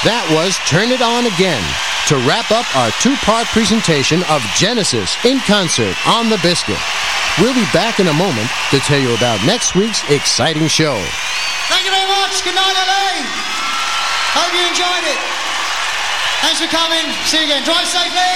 That was Turn It On Again, to wrap up our two-part presentation of Genesis in concert on the Biscuit. We'll be back in a moment to tell you about next week's exciting show. Thank you very much. Good night, LA. Hope you enjoyed it. Thanks for coming. See you again. Drive safely.